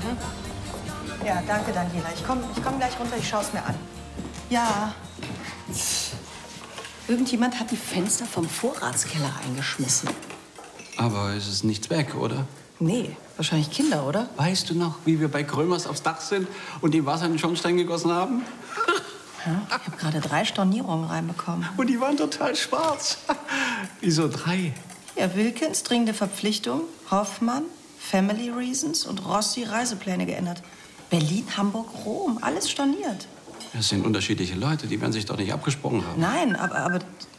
Ja, danke, Daniela. Ich komm gleich runter, ich schaue es mir an. Ja. Irgendjemand hat die Fenster vom Vorratskeller eingeschmissen. Aber es ist nichts weg, oder? Nee, wahrscheinlich Kinder, oder? Weißt du noch, wie wir bei Krömers aufs Dach sind und die Wasser in den Schornstein gegossen haben? Ja, ich habe gerade 3 Stornierungen reinbekommen. Und die waren total schwarz. Wieso 3? Ja, Wilkins, dringende Verpflichtung, Hoffmann, Family Reasons und Rossi Reisepläne geändert. Berlin, Hamburg, Rom, alles storniert. Das sind unterschiedliche Leute, die werden sich doch nicht abgesprochen haben. Nein, aber...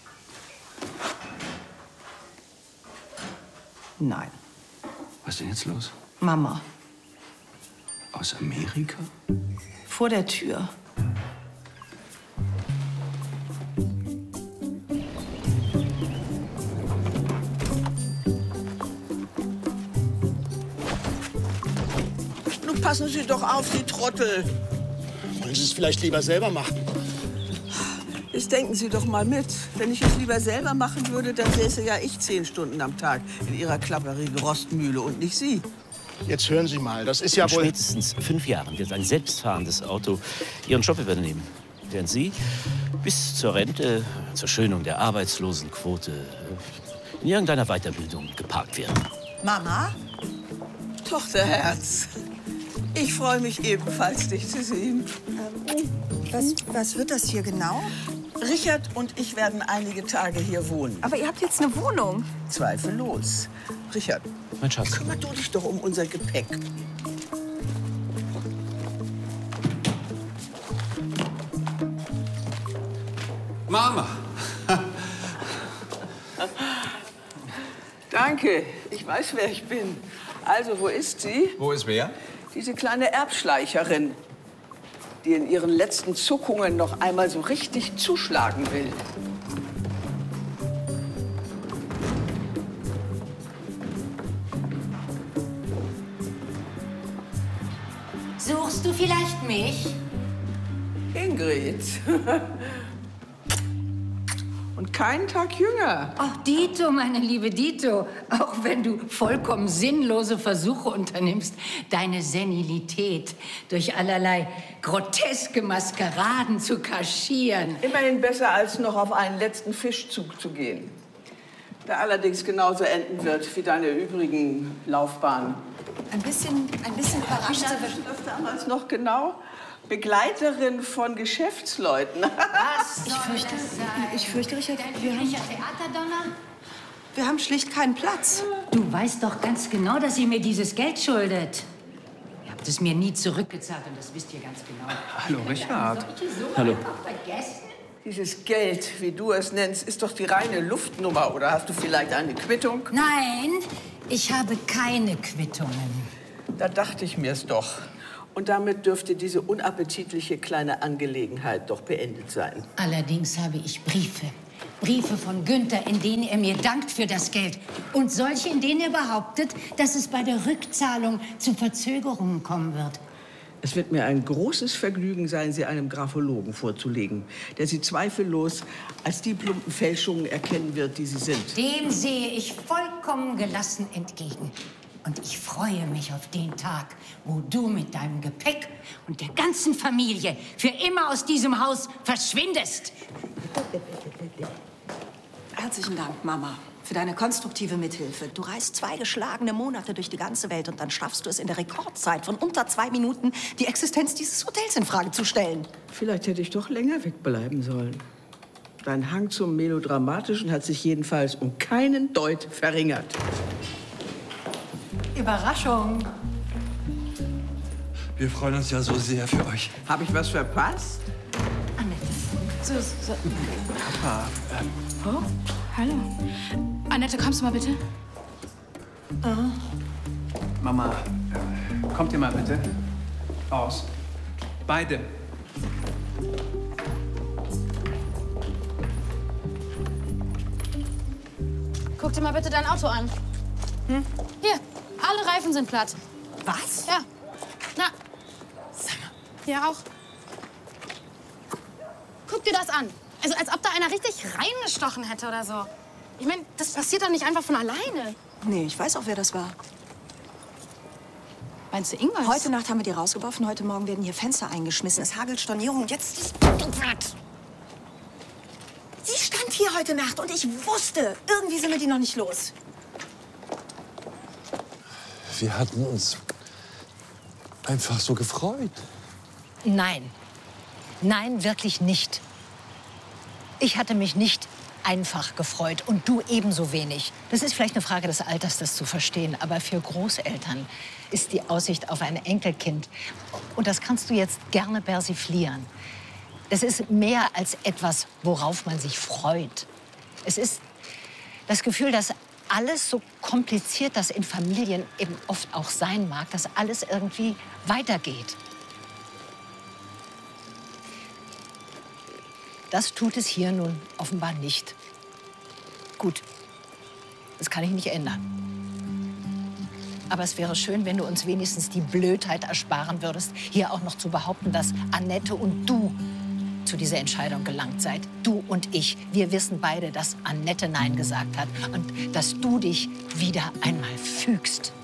Nein. Was ist denn jetzt los? Mama. Aus Amerika? Vor der Tür. Nun passen Sie doch auf, Sie Trottel. Wollen Sie es vielleicht lieber selber machen? Jetzt denken Sie doch mal mit. Wenn ich es lieber selber machen würde, dann säße ja ich 10 Stunden am Tag in Ihrer klapperigen Rostmühle und nicht Sie. Jetzt hören Sie mal, das ist ja In wohl... spätestens 5 Jahren wird ein selbstfahrendes Auto Ihren Job übernehmen. Während Sie bis zur Rente, zur Schönung der Arbeitslosenquote, in irgendeiner Weiterbildung geparkt werden. Mama? Tochterherz, ich freue mich ebenfalls, dich zu sehen. Was wird das hier genau? Richard und ich werden einige Tage hier wohnen. Aber ihr habt jetzt eine Wohnung. Zweifellos. Richard, Mein Schatz. kümmer du dich doch um unser Gepäck. Mama! Danke, ich weiß, wer ich bin. Also, wo ist sie? Wo ist wer? Diese kleine Erbschleicherin, die in ihren letzten Zuckungen noch einmal so richtig zuschlagen will. Suchst du vielleicht mich? Ingrid. Und keinen Tag jünger. Ach, Dito, meine liebe Dito. Auch wenn du vollkommen sinnlose Versuche unternimmst, deine Senilität durch allerlei groteske Maskeraden zu kaschieren. Immerhin besser, als noch auf einen letzten Fischzug zu gehen. Der allerdings genauso enden wird wie deine übrigen Laufbahnen. Ein bisschen überrascht. Das damals noch genau? Begleiterin von Geschäftsleuten. Was soll das sein? Ich fürchte, Richard, Dein üblicher Theaterdonner? wir haben schlicht keinen Platz. Du weißt doch ganz genau, dass ihr mir dieses Geld schuldet. Ihr habt es mir nie zurückgezahlt und das wisst ihr ganz genau. Hallo, Richard. Soll ich so Hallo. einfach vergessen? Dieses Geld, wie du es nennst, ist doch die reine Luftnummer. Oder hast du vielleicht eine Quittung? Nein, ich habe keine Quittungen. Da dachte ich mir's doch. Und damit dürfte diese unappetitliche kleine Angelegenheit doch beendet sein. Allerdings habe ich Briefe. Briefe von Günther, in denen er mir dankt für das Geld. Und solche, in denen er behauptet, dass es bei der Rückzahlung zu Verzögerungen kommen wird. Es wird mir ein großes Vergnügen sein, sie einem Graphologen vorzulegen, der sie zweifellos als die plumpen Fälschungen erkennen wird, die sie sind. Dem sehe ich vollkommen gelassen entgegen. Und ich freue mich auf den Tag, wo du mit deinem Gepäck und der ganzen Familie für immer aus diesem Haus verschwindest. Herzlichen Dank, Mama, für deine konstruktive Mithilfe. Du reist 2 geschlagene Monate durch die ganze Welt und dann schaffst du es in der Rekordzeit von unter 2 Minuten, die Existenz dieses Hotels in Frage zu stellen. Vielleicht hätte ich doch länger wegbleiben sollen. Dein Hang zum Melodramatischen hat sich jedenfalls um keinen Deut verringert. Überraschung. Wir freuen uns ja so sehr für euch. Habe ich was verpasst? So. Papa, Oh, hallo. Annette, kommst du mal bitte? Mama, kommt ihr mal bitte raus. Beide. Guck dir mal bitte dein Auto an. Hier, alle Reifen sind platt. Was? Ja. Na. Hier auch. Guck dir das an. Also als ob da einer richtig reingestochen hätte oder so. Ich meine, das passiert doch nicht einfach von alleine. Nee, ich weiß auch, wer das war. Meinst du Ingwer? Heute Nacht haben wir die rausgeworfen, heute Morgen werden hier Fenster eingeschmissen. Es hagelt Stornierungen. Jetzt ist... Sie stand hier heute Nacht und ich wusste, irgendwie sind wir die noch nicht los. Wir hatten uns einfach so gefreut. Nein. Nein, wirklich nicht. Ich hatte mich nicht einfach gefreut und du ebenso wenig. Das ist vielleicht eine Frage des Alters, das zu verstehen. Aber für Großeltern ist die Aussicht auf ein Enkelkind, und das kannst du jetzt gerne persiflieren, das ist mehr als etwas, worauf man sich freut. Es ist das Gefühl, dass alles, so kompliziert das in Familien eben oft auch sein mag, dass alles irgendwie weitergeht. Das tut es hier nun offenbar nicht. Gut, das kann ich nicht ändern. Aber es wäre schön, wenn du uns wenigstens die Blödheit ersparen würdest, hier auch noch zu behaupten, dass Annette und du zu dieser Entscheidung gelangt seid. Du und ich. Wir wissen beide, dass Annette Nein gesagt hat und dass du dich wieder einmal fügst.